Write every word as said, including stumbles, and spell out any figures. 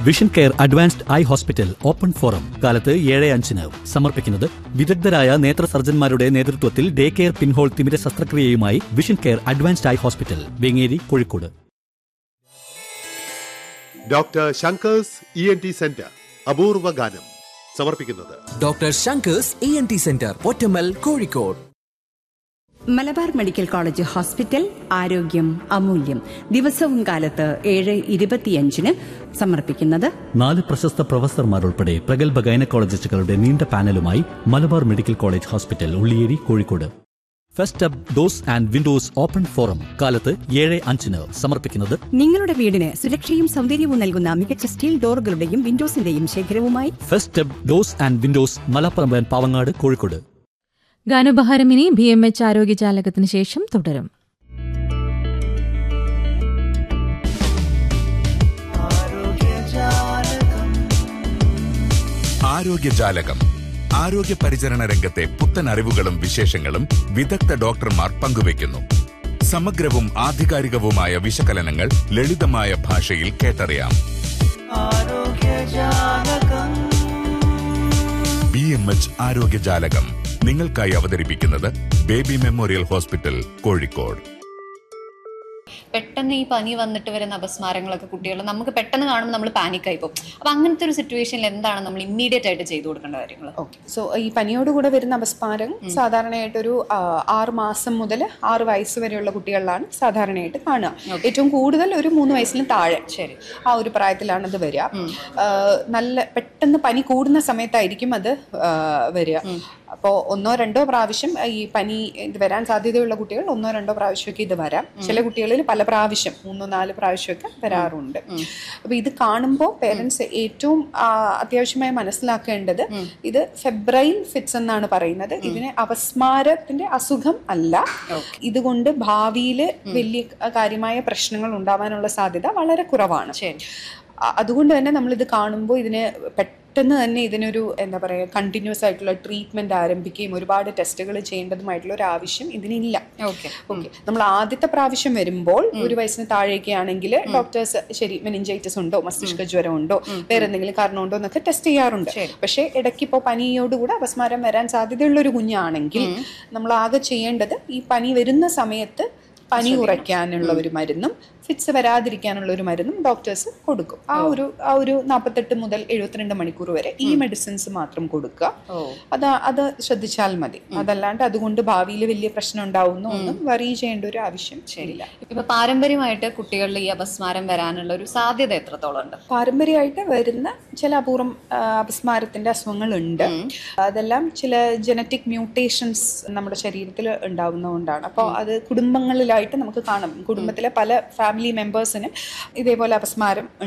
Vision care advanced eye hospital open forum കാലത്ത് ഏഴ് അഞ്ചിന് സമർപ്പിക്കുന്നത് വിദഗ്ധരായ നേത്ര സർജന്മാരുടെ നേതൃത്വത്തിൽ ഡേ കെയർ പിൻഹോൾ തിമിര ശസ്ത്രക്രിയയുമായി vision care advanced eye hospital Vengeri Kozhikode. Doctor Shankar's E N T centre അപൂർവ ഗാനം സമർപ്പിക്കുന്നത് doctor Shankar's E N T centre Pottammal Kozhikode. Malabar medical college hospital ആരോഗ്യം അമൂല്യം ദിവസവും കാലത്ത് ഏഴ് ഇരുപത്തിയഞ്ചിന് സമർപ്പിക്കുന്നത് നാല് പ്രശസ്ത പ്രൊഫസർമാരുൾപ്പെടെ പ്രഗത്ഭ ഗൈനക്കോളജിസ്റ്റുകളുടെ നീണ്ട പാനലുമായി Malabar medical college hospital Ulliyeri Kozhikode. First up dose and Windows open forum കാലത്ത് ഏഴ് അഞ്ചിന് സമർപ്പിക്കുന്നത് നിങ്ങളുടെ വീടിന് സുരക്ഷയും സൗന്ദര്യവും നൽകുന്ന മികച്ച steel ഡോറുകളുടെയും വിൻഡോസിന്റെയും ശേഖരവുമായി first up dose and Windows Malappuram Pavangad Kozhikode. ഗാനോപഹാരം ഇനി ബി എം എച്ച് ആരോഗ്യജാലകത്തിന് ശേഷം തുടരും. ആരോഗ്യജാലകം ആരോഗ്യ പരിചരണ രംഗത്തെ പുത്തൻ അറിവുകളും വിശേഷങ്ങളും വിദഗ്ധ ഡോക്ടർമാർ പങ്കുവയ്ക്കുന്നു. സമഗ്രവും ആധികാരികവുമായ വിശകലനങ്ങൾ ലളിതമായ ഭാഷയിൽ കേട്ടറിയാം. ബി എം എച്ച് ആരോഗ്യജാലകം നിങ്ങൾക്കായി അവതരിപ്പിക്കുന്നത് ബേബി മെമ്മോറിയൽ ഹോസ്പിറ്റൽ കോഴിക്കോട്. പെട്ടെന്ന് ഈ പനി വന്നിട്ട് വരുന്ന അപസ്മാരങ്ങളൊക്കെ കുട്ടികൾ നമുക്ക് പെട്ടെന്ന് കാണുമ്പോൾ നമ്മൾ പാനിക്കായി പോകും. അപ്പൊ അങ്ങനത്തെ ഒരു സിറ്റുവേഷനിൽ എന്താണ് നമ്മൾ ഇമ്മീഡിയറ്റ് ആയിട്ട് ചെയ്തു കൊടുക്കേണ്ട കാര്യങ്ങൾ? ഓക്കെ, സോ ഈ പനിയോടുകൂടെ വരുന്ന അപസ്മാരം സാധാരണയായിട്ടൊരു ആറ് മാസം മുതൽ ആറ് വയസ്സ് വരെയുള്ള കുട്ടികളിലാണ് സാധാരണയായിട്ട് കാണുക. ഏറ്റവും കൂടുതൽ ഒരു മൂന്ന് വയസ്സിന് താഴെ ശരി ആ ഒരു പ്രായത്തിലാണ് അത് വരിക. നല്ല പെട്ടെന്ന് പനി കൂടുന്ന സമയത്തായിരിക്കും അത് വരിക. അപ്പോൾ ഒന്നോ രണ്ടോ പ്രാവശ്യം ഈ പനി ഇത് വരാൻ സാധ്യതയുള്ള കുട്ടികൾ ഒന്നോ രണ്ടോ പ്രാവശ്യമൊക്കെ ഇത് വരാം. ചില കുട്ടികളിൽ പല പ്രാവശ്യം മൂന്നോ നാല് പ്രാവശ്യമൊക്കെ വരാറുണ്ട്. അപ്പോൾ ഇത് കാണുമ്പോൾ പേരൻസ് ഏറ്റവും അത്യാവശ്യമായി മനസ്സിലാക്കേണ്ടത് ഇത് ഫെബ്രൈൽ ഫിറ്റ്സ് എന്നാണ് പറയുന്നത്. ഇതിന് അപസ്മാരത്തിന്റെ അസുഖം അല്ല. ഇതുകൊണ്ട് ഭാവിയിൽ വലിയ കാര്യമായ പ്രശ്നങ്ങൾ ഉണ്ടാവാനുള്ള സാധ്യത വളരെ കുറവാണ്. അതുകൊണ്ട് തന്നെ നമ്മളിത് കാണുമ്പോൾ ഇതിന് പെട്ടെന്ന് തന്നെ ഇതിനൊരു എന്താ പറയുക കണ്ടിന്യൂസ് ആയിട്ടുള്ള ട്രീറ്റ്മെന്റ് ആരംഭിക്കുകയും ഒരുപാട് ടെസ്റ്റുകൾ ചെയ്യേണ്ടതുമായിട്ടുള്ള ഒരു ആവശ്യം ഇതിനില്ല. ഓക്കെ ഓക്കെ നമ്മൾ ആദ്യത്തെ പ്രാവശ്യം വരുമ്പോൾ ഒരു വയസ്സിന് താഴേക്ക് ആണെങ്കിൽ ഡോക്ടേഴ്സ് ശരി മെനിഞ്ചൈറ്റിസ് ഉണ്ടോ, മസ്തിഷ്ക ജ്വരം ഉണ്ടോ, വേറെ എന്തെങ്കിലും കാരണം ഉണ്ടോ എന്നൊക്കെ ടെസ്റ്റ് ചെയ്യാറുണ്ട്. പക്ഷേ ഇടയ്ക്ക് ഇപ്പോൾ പനിയോടുകൂടെ അപസ്മാരം വരാൻ സാധ്യതയുള്ള ഒരു കുഞ്ഞാണെങ്കിൽ നമ്മൾ ആകെ ചെയ്യേണ്ടത് ഈ പനി വരുന്ന സമയത്ത് പനി കുറയ്ക്കാനുള്ള ഒരു മരുന്നും ഫിറ്റ്സ് വരാതിരിക്കാനുള്ള ഒരു മരുന്നും ഡോക്ടേഴ്സ് കൊടുക്കും. ആ ഒരു ആ ഒരു നാൽപ്പത്തെട്ട് മുതൽ എഴുപത്തിരണ്ട് മണിക്കൂർ വരെ ഈ മെഡിസിൻസ് മാത്രം കൊടുക്കുക. അത് അത് ശ്രദ്ധിച്ചാൽ മതി. അതല്ലാണ്ട് അതുകൊണ്ട് ഭാവിയിൽ വലിയ പ്രശ്നം ഉണ്ടാവുന്നു ഒന്നും വറി ചെയ്യേണ്ട ഒരു ആവശ്യം ശരിയില്ല. ഇപ്പൊ പാരമ്പര്യമായിട്ട് കുട്ടികളിൽ ഈ അപസ്മാരം വരാനുള്ള ഒരു സാധ്യത എത്രത്തോളം ഉണ്ട്? പാരമ്പര്യമായിട്ട് വരുന്ന ചില അപൂർവം അപസ്മാരത്തിന്റെ അസുഖങ്ങളുണ്ട്. അതെല്ലാം ചില ജനറ്റിക് മ്യൂട്ടേഷൻസ് നമ്മുടെ ശരീരത്തിൽ ഉണ്ടാവുന്നതുകൊണ്ടാണ്. അപ്പോൾ അത് കുടുംബങ്ങളിലായിട്ട് നമുക്ക് കാണാം. കുടുംബത്തിലെ പല ഫാമിലി മെമ്പേഴ്സിനും ഇതേപോലെ അപസ്മാരം